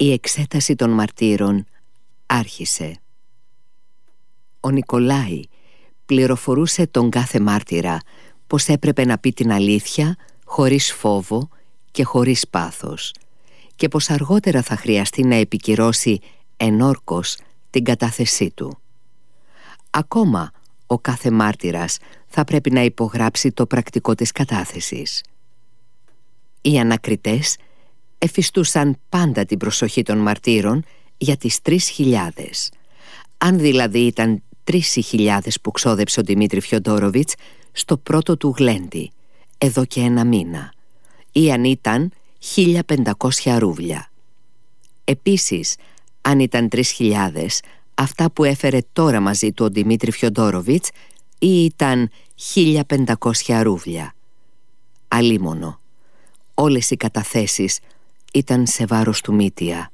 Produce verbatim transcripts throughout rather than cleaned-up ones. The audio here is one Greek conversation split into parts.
Η εξέταση των μαρτύρων άρχισε. Ο Νικολάη πληροφορούσε τον κάθε μάρτυρα πως έπρεπε να πει την αλήθεια χωρίς φόβο και χωρίς πάθος και πως αργότερα θα χρειαστεί να επικυρώσει ενόρκως την κατάθεσή του. Ακόμα ο κάθε μάρτυρας θα πρέπει να υπογράψει το πρακτικό της κατάθεσης. Οι ανακριτές εφιστούσαν πάντα την προσοχή των μαρτύρων για τις τρεις χιλιάδες. Αν δηλαδή ήταν τρεις οι χιλιάδες που ξόδεψε ο Δημήτρη Φιοντόροβιτς στο πρώτο του γλέντι, εδώ και ένα μήνα, ή αν ήταν χίλια πεντακόσια ρούβλια. Επίσης, αν ήταν τρεις χιλιάδες, αυτά που έφερε τώρα μαζί του ο Δημήτρη Φιοντόροβιτς, ή ήταν χίλια πεντακόσια ρούβλια. Αλίμονο, όλες οι καταθέσεις ήταν σε βάρος του Μήτια.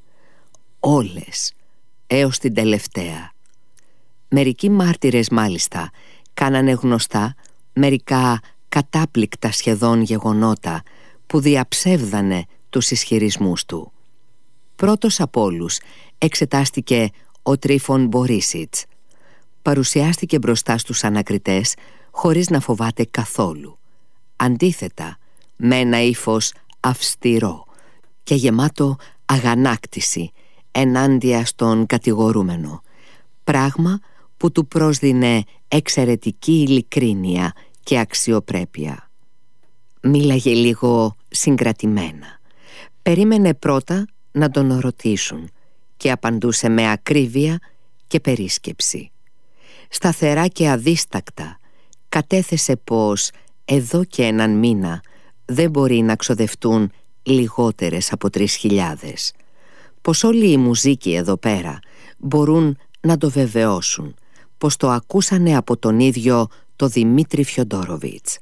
Όλες, έως την τελευταία. Μερικοί μάρτυρες μάλιστα κάνανε γνωστά μερικά κατάπληκτα σχεδόν γεγονότα που διαψεύδανε τους ισχυρισμούς του. Πρώτος από όλους εξετάστηκε ο Τρίφων Μπορίσιτς. Παρουσιάστηκε μπροστά στους ανακριτές χωρίς να φοβάται καθόλου. Αντίθετα, με ένα ύφος αυστηρό και γεμάτο αγανάκτηση ενάντια στον κατηγορούμενο, πράγμα που του πρόσδινε εξαιρετική ειλικρίνεια και αξιοπρέπεια. Μίλαγε λίγο συγκρατημένα. Περίμενε πρώτα να τον ρωτήσουν και απαντούσε με ακρίβεια και περίσκεψη. Σταθερά και αδίστακτα κατέθεσε πως εδώ και έναν μήνα δεν μπορεί να ξοδευτούν λιγότερες από τρεις χιλιάδες. Πως όλοι οι μουζίκοι εδώ πέρα μπορούν να το βεβαιώσουν, πως το ακούσανε από τον ίδιο το Δημήτρη Φιοντόροβιτς.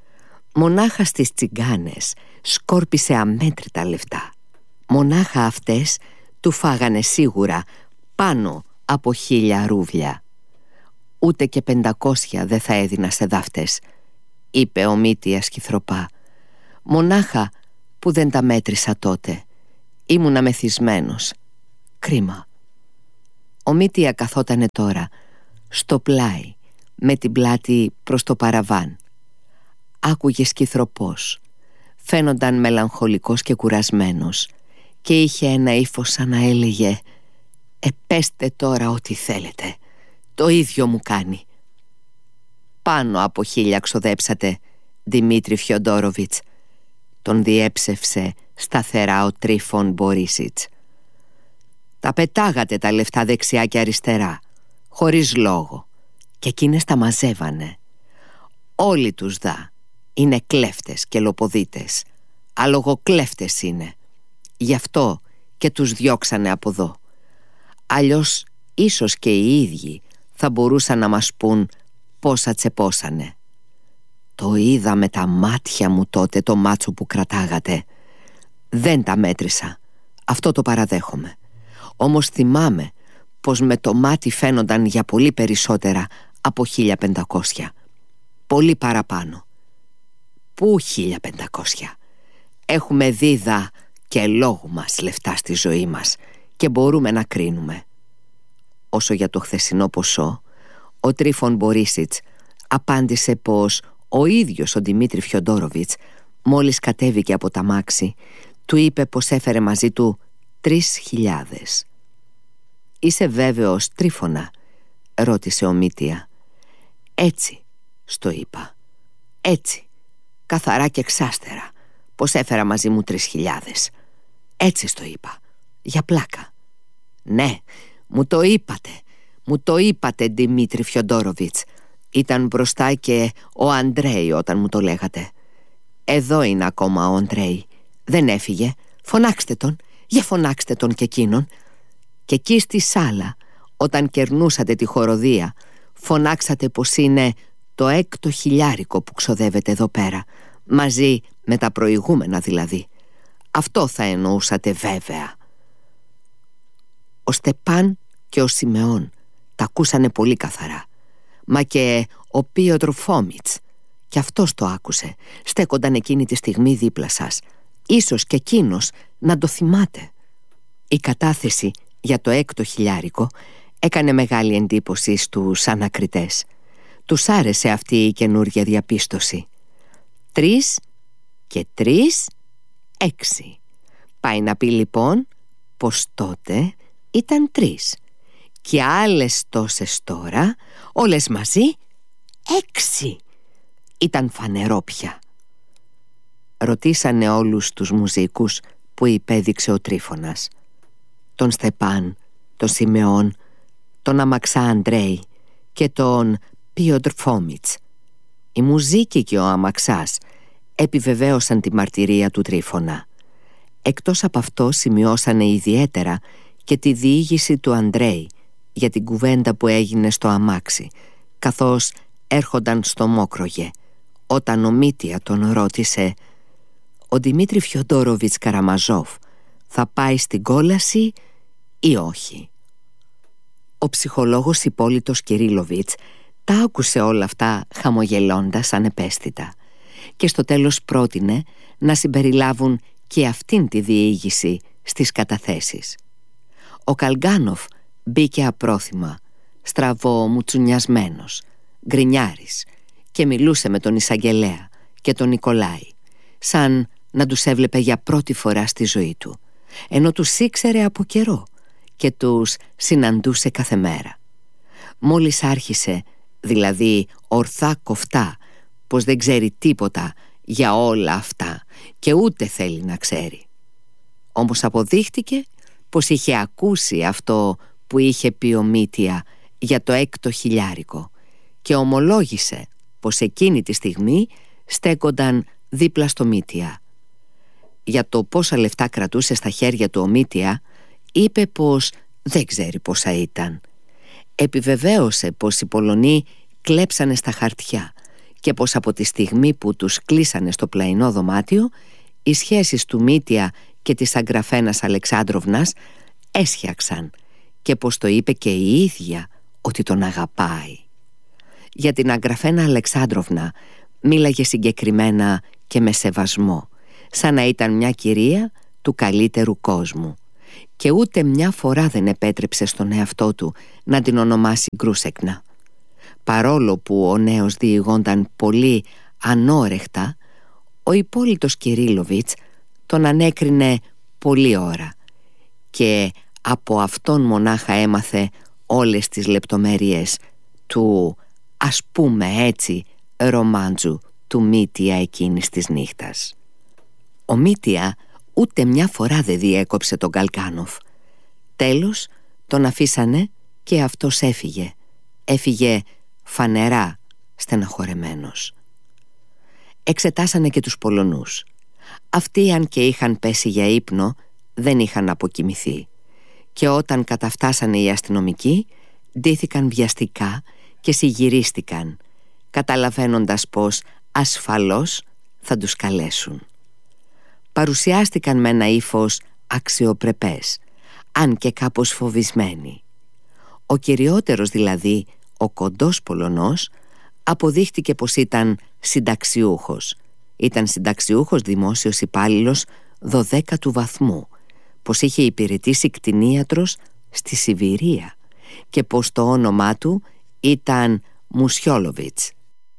Μονάχα στις τσιγκάνες σκόρπισε αμέτρητα λεφτά. Μονάχα αυτές του φάγανε σίγουρα πάνω από χίλια ρούβλια. Ούτε και πεντακόσια δεν θα έδινα σε δάφτες, είπε ο Μήτιας κυθροπά. Μονάχα που δεν τα μέτρησα τότε. Ήμουνα μεθυσμένος. Κρίμα. Ο Μήτια καθότανε τώρα στο πλάι με την πλάτη προς το παραβάν. Άκουγε σκυθροπός. Φαίνονταν μελαγχολικός και κουρασμένος και είχε ένα ύφος σαν να έλεγε «Επέστε τώρα ό,τι θέλετε. Το ίδιο μου κάνει». «Πάνω από χίλια ξοδέψατε, Δημήτρη Φιοντόροβιτς», τον διέψευσε σταθερά ο Τρίφων Μπορίσιτς. «Τα πετάγατε τα λεφτά δεξιά και αριστερά, χωρίς λόγο, και εκείνες τα μαζεύανε. Όλοι τους δα είναι κλέφτες και λοποδίτες. Αλογοκλέφτες είναι. Γι' αυτό και τους διώξανε από εδώ. Αλλιώς ίσως και οι ίδιοι θα μπορούσαν να μας πούν πόσα τσεπώσανε. Το είδα με τα μάτια μου τότε το μάτσο που κρατάγατε. Δεν τα μέτρησα, αυτό το παραδέχομαι. Όμως θυμάμαι πως με το μάτι φαίνονταν για πολύ περισσότερα από χίλια πεντακόσια. Πολύ παραπάνω. Πού χίλια πεντακόσια? Έχουμε δίδα και λόγου μας λεφτά στη ζωή μας και μπορούμε να κρίνουμε. Όσο για το χθεσινό ποσό, ο Τρίφων Μπορίσιτς απάντησε πως ο ίδιος ο Δημήτρη Φιοντόροβιτς, μόλις κατέβηκε από τα μάξι, του είπε πως έφερε μαζί του τρεις χιλιάδες. «Είσαι βέβαιος, Τρίφωνα?» ρώτησε ο Μήτια. «Έτσι», στο είπα. «Έτσι, καθαρά και εξάστερα, πως έφερα μαζί μου τρεις χιλιάδες. Έτσι στο είπα, για πλάκα». «Ναι, μου το είπατε, μου το είπατε, Δημήτρη Φιοντόροβιτς. Ήταν μπροστά και ο Αντρέι όταν μου το λέγατε. Εδώ είναι ακόμα ο Αντρέι. Δεν έφυγε. Φωνάξτε τον, για φωνάξτε τον και εκείνον. Και εκεί στη σάλα, όταν κερνούσατε τη χοροδία, φωνάξατε πως είναι το έκτο χιλιάρικο που ξοδεύετε εδώ πέρα, μαζί με τα προηγούμενα δηλαδή. Αυτό θα εννοούσατε βέβαια». Ο Στεπάν και ο Σιμεών τα ακούσανε πολύ καθαρά. Μα και ο Πίοτρ Φόμιτς, κι αυτός το άκουσε. Στέκονταν εκείνη τη στιγμή δίπλα σας. Ίσως και εκείνος να το θυμάται. Η κατάθεση για το έκτο χιλιάρικο έκανε μεγάλη εντύπωση στους ανακριτές. Τους άρεσε αυτή η καινούργια διαπίστωση. Τρεις και τρεις, έξι. Πάει να πει λοιπόν πως τότε ήταν τρεις και άλλες τόσες τώρα, όλες μαζί, έξι. Ήταν φανερό πια. Ρωτήσανε όλους τους μουζίκους που υπέδειξε ο Τρίφωνας. Τον Στεπάν, τον Σιμεών, τον Αμαξά Αντρέη και τον Πιότρ Φόμιτς. Η μουζίκη και ο Αμαξάς επιβεβαίωσαν τη μαρτυρία του Τρίφωνα. Εκτός από αυτό σημειώσανε ιδιαίτερα και τη διήγηση του Αντρέη για την κουβέντα που έγινε στο αμάξι, καθώς έρχονταν στο Μόκρογε, όταν ο Μίτια τον ρώτησε «Ο Δημήτρη Φιοντόροβιτς Καραμαζόφ θα πάει στην κόλαση ή όχι?» Ο ψυχολόγος Υπόλιτος Κυρίλοβιτς τα άκουσε όλα αυτά χαμογελώντας ανεπαίσθητα και στο τέλος πρότεινε να συμπεριλάβουν και αυτήν τη διήγηση στις καταθέσεις. Ο Καλγκάνοφ μπήκε απρόθυμα, στραβό μουτσουνιασμένος, γκρινιάρης, και μιλούσε με τον εισαγγελέα και τον Νικολάη, σαν να τους έβλεπε για πρώτη φορά στη ζωή του, ενώ τους ήξερε από καιρό και τους συναντούσε κάθε μέρα. Μόλις άρχισε, δηλαδή ορθά κοφτά, πως δεν ξέρει τίποτα για όλα αυτά και ούτε θέλει να ξέρει. Όμως αποδείχτηκε πως είχε ακούσει αυτό που είχε πει ο Μίτια για το έκτο χιλιάρικο και ομολόγησε πως εκείνη τη στιγμή στέκονταν δίπλα στο Μίτια. Για το πόσα λεφτά κρατούσε στα χέρια του ο Μίτια, είπε πως δεν ξέρει πόσα ήταν. Επιβεβαίωσε πως οι Πολωνοί κλέψανε στα χαρτιά και πως από τη στιγμή που τους κλείσανε στο πλαϊνό δωμάτιο, οι σχέσεις του Μίτια και της Αγγραφένας Αλεξάνδροβνας έσχιαξαν και πως το είπε και η ίδια ότι τον αγαπάει. Για την Αγγραφένα Αλεξάνδροβνα μίλαγε συγκεκριμένα και με σεβασμό, σαν να ήταν μια κυρία του καλύτερου κόσμου, και ούτε μια φορά δεν επέτρεψε στον εαυτό του να την ονομάσει Γκρούσεκνα. Παρόλο που ο νέος διηγόνταν πολύ ανώρεχτα, ο Υπόλιτος Κυρίλοβιτς τον ανέκρινε πολλή ώρα και από αυτόν μονάχα έμαθε όλες τις λεπτομέρειες του, ας πούμε έτσι, ρομάντζου του Μίτια εκείνης της νύχτας. Ο Μίτια ούτε μια φορά δεν διέκοψε τον Καλγκάνοφ. Τέλος τον αφήσανε και αυτός έφυγε. Έφυγε φανερά στεναχωρεμένος. Εξετάσανε και τους Πολωνούς. Αυτοί, αν και είχαν πέσει για ύπνο, δεν είχαν αποκοιμηθεί, και όταν καταφτάσανε οι αστυνομικοί ντύθηκαν βιαστικά και συγυρίστηκαν, καταλαβαίνοντας πως ασφαλώς θα τους καλέσουν. Παρουσιάστηκαν με ένα ύφος αξιοπρεπές, αν και κάπως φοβισμένοι. Ο κυριότερος, δηλαδή ο κοντός Πολωνός, αποδείχτηκε πως ήταν συνταξιούχος. Ήταν συνταξιούχος δημόσιος υπάλληλος δωδέκατου βαθμού, πως είχε υπηρετήσει κτηνίατρος στη Σιβηρία και πως το όνομά του ήταν Μουσιόλοβιτς.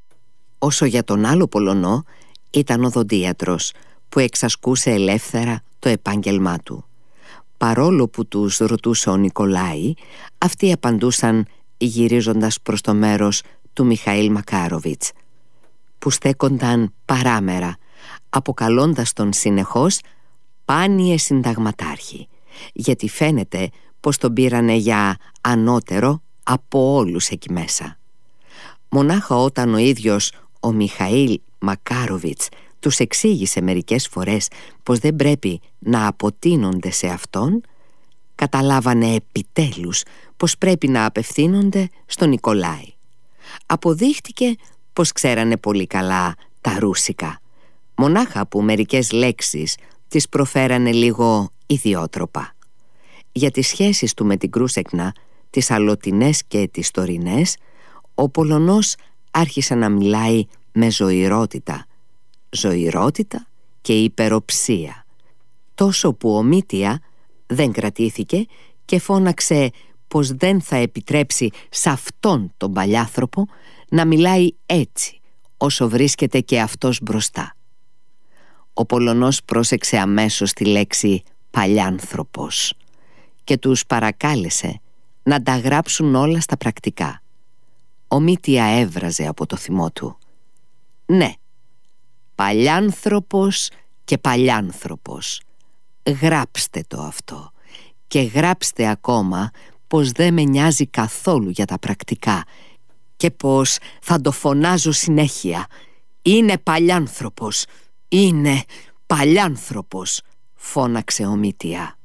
Όσο για τον άλλο Πολωνό, ήταν οδοντίατρος που εξασκούσε ελεύθερα το επάγγελμά του. Παρόλο που τους ρωτούσε ο Νικολάη, αυτοί απαντούσαν γυρίζοντας προς το μέρος του Μιχαήλ Μακάροβιτς, που στέκονταν παράμερα, αποκαλώντας τον συνεχώς «πάνιε συνταγματάρχη», γιατί φαίνεται πως τον πήρανε για ανώτερο από όλους εκεί μέσα. Μονάχα όταν ο ίδιος ο Μιχαήλ Μακάροβιτς τους εξήγησε μερικές φορές πως δεν πρέπει να αποτείνονται σε αυτόν, καταλάβανε επιτέλους πως πρέπει να απευθύνονται στον Νικολάη. Αποδείχτηκε πως ξέρανε πολύ καλά τα ρούσικα, μονάχα που μερικές λέξεις τις προφέρανε λίγο ιδιότροπα. Για τις σχέσεις του με την Γκρούσεκνα, τις αλλοτινές και τις τωρινές, ο Πολωνός άρχισε να μιλάει με ζωηρότητα, ζωηρότητα και υπεροψία, τόσο που ο Μίτια δεν κρατήθηκε και φώναξε πως δεν θα επιτρέψει σε αυτόν τον παλιάνθρωπο να μιλάει έτσι όσο βρίσκεται και αυτός μπροστά. Ο Πολωνός πρόσεξε αμέσως τη λέξη παλιάνθρωπος και τους παρακάλεσε να τα γράψουν όλα στα πρακτικά. Ο Μήτια έβραζε από το θυμό του. Ναι, παλιάνθρωπος και παλιάνθρωπος. Γράψτε το αυτό και γράψτε ακόμα πως δεν με νοιάζει καθόλου για τα πρακτικά και πως θα το φωνάζω συνέχεια. Είναι παλιάνθρωπος, είναι παλιάνθρωπος, φώναξε ο Μήτια.